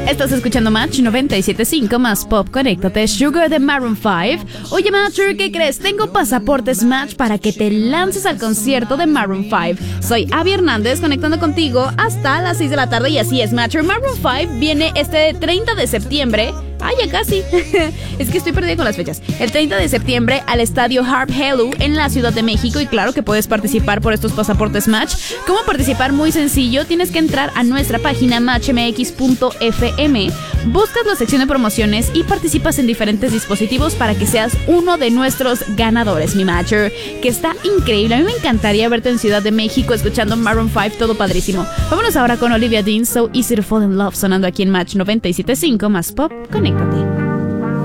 Estás escuchando Match 97.5 más Pop. Conéctate, Sugar de Maroon 5. Oye, Matcher, ¿qué crees? Tengo pasaportes Match para que te lances al concierto de Maroon 5. Soy Abby Hernández, conectando contigo hasta las 6 de la tarde. Y así es, Matcher. Maroon 5 viene este 30 de septiembre. ¡Ay, ya casi! Es que estoy perdida con las fechas. El 30 de septiembre al estadio Harp Hello en la Ciudad de México. Y claro que puedes participar por estos pasaportes Match. ¿Cómo participar? Muy sencillo. Tienes que entrar a nuestra página matchmx.fm. Buscas la sección de promociones y participas en diferentes dispositivos para que seas uno de nuestros ganadores, mi Matcher. Que está increíble. A mí me encantaría verte en Ciudad de México escuchando Maroon 5. Todo padrísimo. Vámonos ahora con Olivia Dean, So Easy to Fall in Love, sonando aquí en Match 97.5 más Pop. Conéctate.